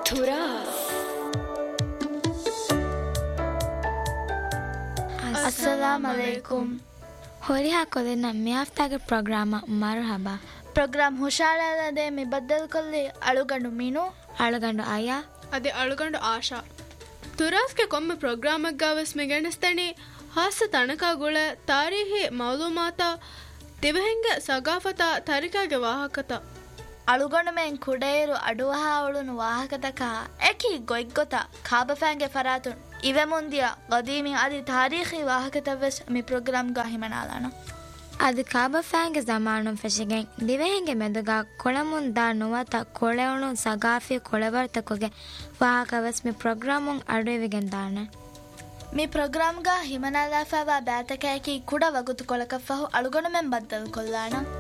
تراث. السلام عليكم. هوريها كلنا ميافتاغ برنامج مرحبا. Program ಹುಷಾರಾದೆ ಮಿ ಬದ್ದಲ್ ಕೊಲ್ಲಿ ಅಳುಗಂಡು ಮೀನು ಅಳುಗಂಡು ಆಯಾ ಅದೇ ಅಳುಗಂಡು ಆಶಾ ತುರಾಸ್ಗೆ ಕೊಮ್ಮೆ ಪ್ರೋಗ್ರಾಮಗ್ ಗಾವಸ್ ಮೆಗಣಸ್ತಣಿ ಹಾಸ ತಣಕಾಗುಳ ತಾರೀಹಿ ಮೌಲೂಮಾತ ತಿವಹೆಂಗ ಸಗಾಫತ ತರಿಕಾಗೆ ವಾಹಕತ ಅಳುಗಂಡು ಮೇನ್ ಕುಡೇರು ಅಡುವಹ ಅವಳುನು ವಾಹಕತಕ ಏಕಿ ಗೊಯ್ಗೊತ ಖಾಬಫ್ಯಾಂಗೆ ಫರಾತು ಇವೆ ಮುಂದಿಯ ಗದೀಮಿ ಅದಿ ತಾರೀಖಿ ವಾಹಕತವೆಸ್ ಮಿ ಪ್ರೋಗ್ರಾಮ್ ಗಾ ಹಿಮನಾಲಾನ ಅದು ಕಾಬಫ್ಯಾಂಗೆ ಜಮಾನು ಫೆಶಿಗೆನ್ ದಿವೆಹೆಂಗೆ ಮೆದುಗ ಕೊಳಮುಂದ ನುವತ ಕೊಳೆವಣು ಸಗಾಫಿ ಕೊಳೆವರ್ತಕೊಗೆ ವಾಹಕವಸ್ ಮಿ ಪ್ರೋಗ್ರಾಮುಂ ಅಡುವಿಗೆನ್ ದಾನೆ ಮಿ ಪ್ರೋಗ್ರಾಮ್ ಗಾ ಹಿಮನಾಲಾಫಾವ ಬ್ಯಾತಕಾಕಿ ಕುಡ ವಗುತು ಕೊಳಕಫಹು ಅಳುಗಣು ಮೆನ್ ಬದ್ದಲ್ ಕೊಲ್ಲಾಣ